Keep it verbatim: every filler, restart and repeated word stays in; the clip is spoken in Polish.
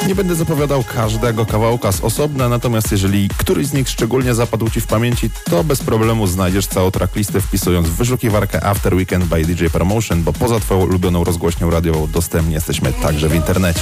Nie będę zapowiadał każdego kawałka z osobna, natomiast jeżeli któryś z nich szczególnie zapadł Ci w pamięci, to bez problemu znajdziesz całą tracklistę wpisując w wyszukiwarkę After Weekend by D J Promotion, bo poza Twoją ulubioną rozgłośnią radiową dostępni jesteśmy także w internecie.